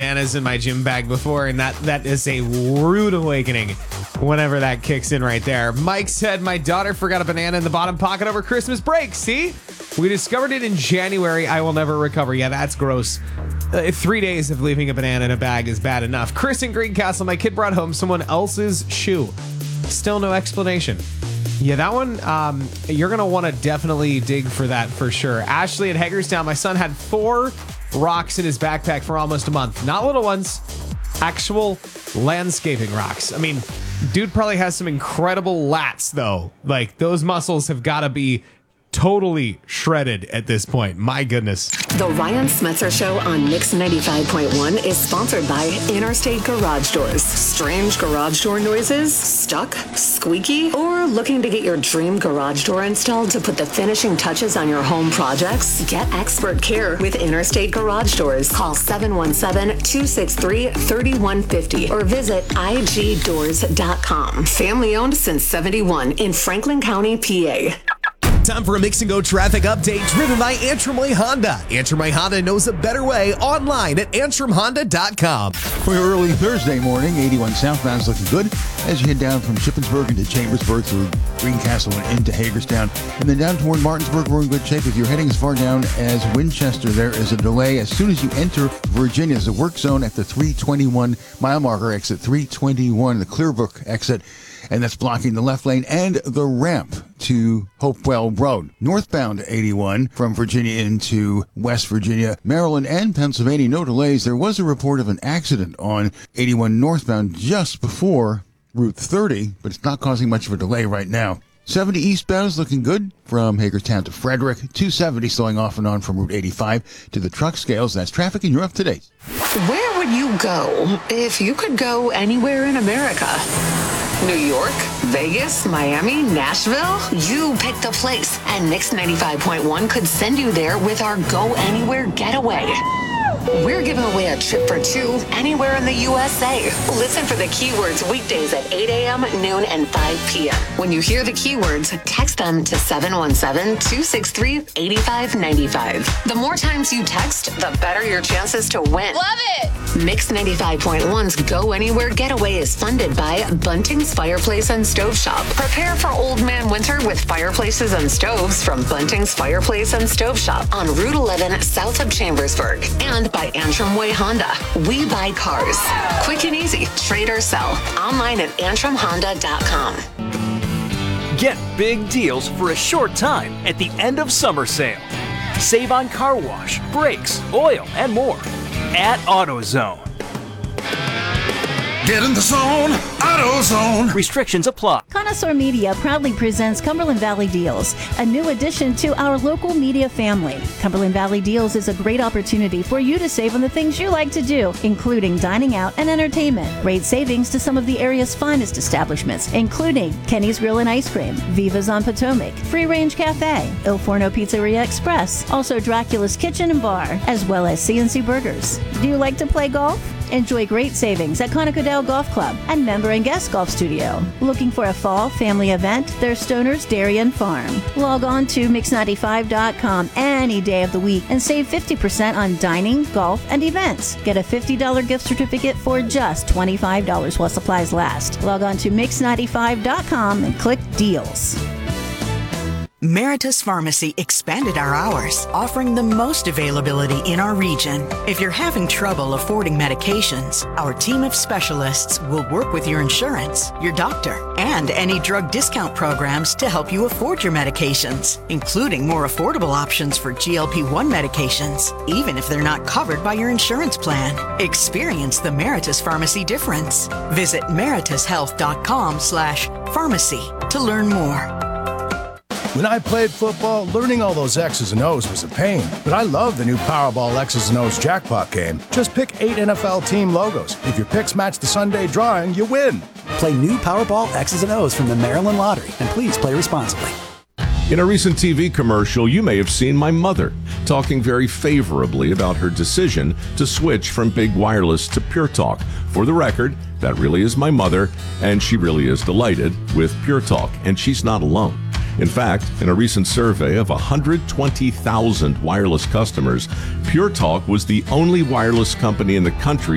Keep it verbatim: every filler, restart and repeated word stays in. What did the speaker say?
bananas in my gym bag before, and that that is a rude awakening whenever that kicks in right there. Mike said, my daughter forgot a banana in the bottom pocket over Christmas break. See? We discovered it in January. I will never recover. Yeah, that's gross. Uh, three days of leaving a banana in a bag is bad enough. Chris in Greencastle, my kid brought home someone else's shoe. Still no explanation. Yeah, that one, um, you're going to want to definitely dig for that for sure. Ashley at Hagerstown, my son had four rocks in his backpack for almost a month. Not little ones, actual landscaping rocks. I mean, dude probably has some incredible lats, though. Like, those muscles have got to be totally shredded at this point. My goodness. The Ryan Smetzer Show on Mix ninety-five point one is sponsored by Interstate Garage Doors. Strange garage door noises? Stuck? Squeaky? Or looking to get your dream garage door installed to put the finishing touches on your home projects? Get expert care with Interstate Garage Doors. Call seven one seven, two six three, three one five zero or visit I G doors dot com. Family owned since seventy-one in Franklin County, P A. Time for a Mix and Go traffic update driven by Antrim Way Honda. Antrim Way Honda knows a better way online at antrim honda dot com. For your early Thursday morning, eighty-one southbound's looking good as you head down from Shippensburg into Chambersburg through Greencastle and into Hagerstown. And then down toward Martinsburg, we're in good shape. If you're heading as far down as Winchester, there is a delay as soon as you enter Virginia. There's a work zone at the three twenty-one mile marker, exit three twenty-one, the Clearbrook exit. And that's blocking the left lane and the ramp to Hopewell Road. Northbound eighty-one from Virginia into West Virginia, Maryland, and Pennsylvania. No delays. There was a report of an accident on eighty-one northbound just before Route thirty, but it's not causing much of a delay right now. seventy eastbound is looking good from Hagerstown to Frederick. two seventy slowing off and on from Route eighty-five to the truck scales. That's traffic, and you're up to date. Where would you go if you could go anywhere in America? New York, Vegas, Miami, Nashville? You picked the place, and Mix ninety-five point one could send you there with our Go Anywhere Getaway. We're giving away a trip for two anywhere in the U S A. Listen for the keywords weekdays at eight a.m., noon, and five p.m. When you hear the keywords, text them to seven one seven, two six three, eight five nine five. The more times you text, the better your chances to win. Love it! Mix ninety-five point one's Go Anywhere Getaway is funded by Bunting's Fireplace and Stove Shop. Prepare for old man winter with fireplaces and stoves from Bunting's Fireplace and Stove Shop on Route eleven south of Chambersburg. And by Antrim Way Honda. We buy cars. Quick and easy. Trade or sell. Online at antrim honda dot com. Get big deals for a short time at the end of summer sale. Save on car wash, brakes, oil, and more at AutoZone. Get in the zone, AutoZone. Restrictions apply. Connoisseur Media proudly presents Cumberland Valley Deals, a new addition to our local media family. Cumberland Valley Deals is a great opportunity for you to save on the things you like to do, including dining out and entertainment. Great savings to some of the area's finest establishments, including Kenny's Grill and Ice Cream, Viva's on Potomac, Free Range Cafe, Il Forno Pizzeria Express, also Dracula's Kitchen and Bar, as well as C and C Burgers. Do you like to play golf? Enjoy great savings at Conocadale Golf Club and Member and Guest Golf Studio. Looking for a fall family event? There's Stoner's Dairy and Farm. Log on to mix ninety-five dot com any day of the week and save fifty percent on dining, golf, and events. Get a fifty dollars gift certificate for just twenty-five dollars while supplies last. Log on to mix ninety-five dot com and click Deals. Meritus Pharmacy expanded our hours, offering the most availability in our region. If you're having trouble affording medications, our team of specialists will work with your insurance, your doctor, and any drug discount programs to help you afford your medications, including more affordable options for G L P one medications, even if they're not covered by your insurance plan. Experience the Meritus Pharmacy difference. Visit meritus health dot com slash pharmacy to learn more. When I played football, learning all those X's and O's was a pain. But I love the new Powerball X's and O's jackpot game. Just pick eight N F L team logos. If your picks match the Sunday drawing, you win. Play new Powerball X's and O's from the Maryland Lottery. And please play responsibly. In a recent T V commercial, you may have seen my mother talking very favorably about her decision to switch from Big Wireless to Pure Talk. For the record, that really is my mother, and she really is delighted with Pure Talk, and she's not alone. In fact, in a recent survey of one hundred twenty thousand wireless customers, Pure Talk was the only wireless company in the country